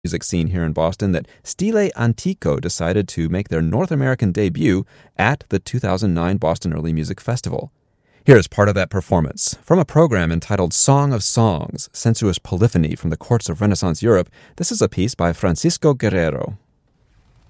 music scene here in Boston that Stile Antico decided to make their North American debut at the 2009 Boston Early Music Festival. Here's part of that performance from a program entitled Song of Songs, Sensuous Polyphony from the Courts of Renaissance Europe. This is a piece by Francisco Guerrero.